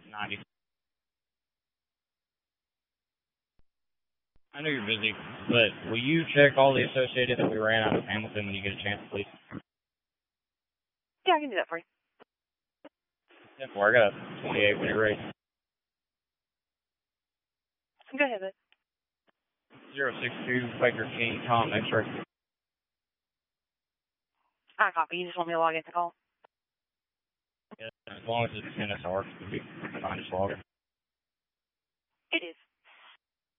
90. I know you're busy, but will you check all the associated that we ran out of Hamilton when you get a chance, please? Yeah, I can do that for you. 10-4, I got a 28-minute race. Go ahead, bud. 062 Baker King, Tom, X-ray. I copy. You just want me to log in to call? Yeah, as long as it's NSR, it'll be fine, just log it. It is.